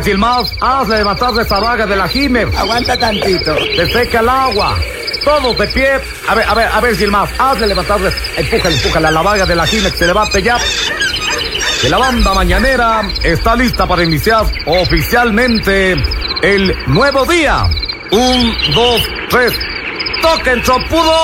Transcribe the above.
Silmaz, hazle levantar de esa vaga de la Jimer. Aguanta tantito. Se seca el agua. Todos de pie. A ver, Silmaz, hazle levantar. Empújale a la vaga de la Jimer, que se levante ya. Que la banda mañanera está lista para iniciar oficialmente el nuevo día. 1, 2, 3. ¡Toquen, trompudo!